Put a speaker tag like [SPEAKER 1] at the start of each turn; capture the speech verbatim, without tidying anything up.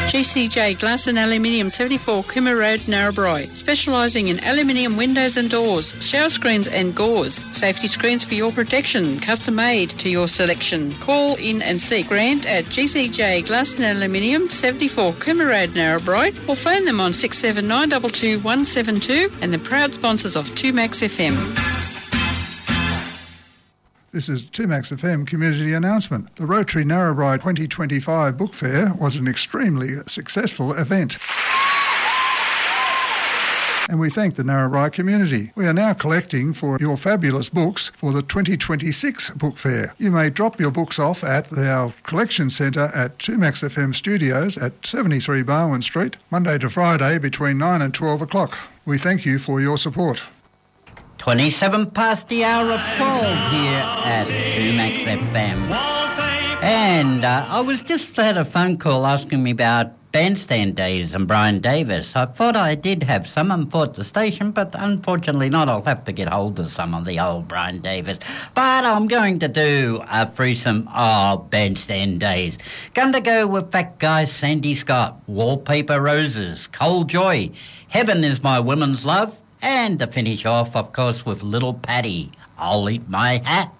[SPEAKER 1] G C J Glass and Aluminium, seventy-four Cooma Road, Narrabri. Specialising in aluminium windows and doors, shower screens and gauze. Safety screens for your protection, custom made to your selection. Call in and see Grant at G C J Glass and Aluminium, seventy-four Cooma Road, Narrabri, or phone them on six seven nine two two one seven two, and the proud sponsors of two Max F M.
[SPEAKER 2] This is two Max F M community announcement. The Rotary Narrabri twenty twenty-five Book Fair was an extremely successful event, and we thank the Narrabri community. We are now collecting for your fabulous books for the twenty twenty-six Book Fair. You may drop your books off at our collection centre at two Max F M Studios at seventy-three Barwon Street, Monday to Friday between nine and twelve o'clock. We thank you for your support.
[SPEAKER 3] twenty-seven past the hour of twelve here at two Max F M. And uh, I was just had a phone call asking me about Bandstand Days and Brian Davis. I thought I did have some for at the station, but unfortunately not. I'll have to get hold of some of the old Brian Davis. But I'm going to do a threesome of Bandstand Days. Going to go with Fat Guy Sandy Scott, Wallpaper Roses, Cold Joy, Heaven is My Woman's Love, and to finish off, of course, with Little Patty, I'll Eat My Hat.